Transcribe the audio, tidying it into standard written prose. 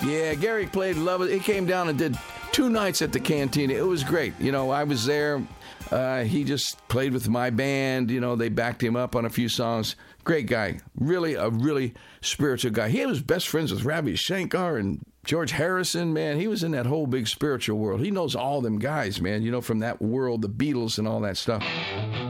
Yeah, Gary played Love It. He came down and did 2 nights at the Cantina. It was great. You know, I was there. He just played with my band. You know, they backed him up on a few songs. Great guy. Really, a really spiritual guy. He was best friends with Ravi Shankar and George Harrison, man. He was in that whole big spiritual world. He knows all them guys, man, you know, from that world, the Beatles and all that stuff.